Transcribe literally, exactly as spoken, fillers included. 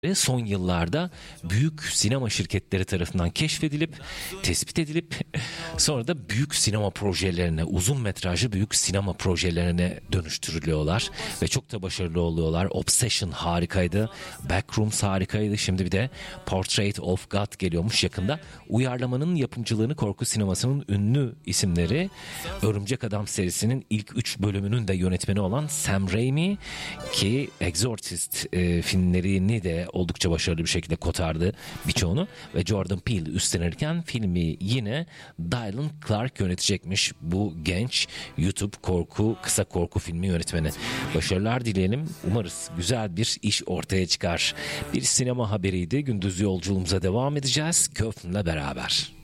son yıllarda büyük sinema şirketleri tarafından keşfedilip, tespit edilip sonra da büyük sinema projelerine, uzun metrajlı büyük sinema projelerine dönüştürülüyorlar ve çok da başarılı oluyorlar. Obsession harikaydı, Backrooms harikaydı. Şimdi bir de Portrait of God geliyormuş yakında. Uyarlamanın yapımcılığını korku sinemasının ünlü isimleri, Örümcek Adam serisinin ilk üç bölümünün de yönetmeni olan Sam Raimi, ki Exorcist e, filmlerini de oldukça başarılı bir şekilde kotardı birçoğunu, ve Jordan Peele üstlenirken filmi yine Dylan Clark yönetecekmiş, bu genç YouTube korku, kısa korku filmi yönetmeni. Başarılar dileyelim. Umarız güzel bir iş ortaya çıkar. Bir sinema haberiydi. Gündüz yolculuğumuza devam edeceğiz Köfn'le beraber.